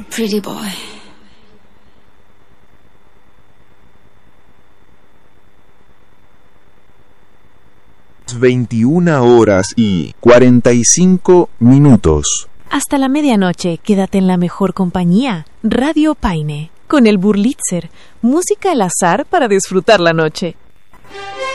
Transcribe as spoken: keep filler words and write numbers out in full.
Paine. Pretty boy. veintiuna horas y cuarenta y cinco minutos. Hasta la medianoche, quédate en la mejor compañía. Radio Paine, con el Burlitzer, música al azar para disfrutar la noche.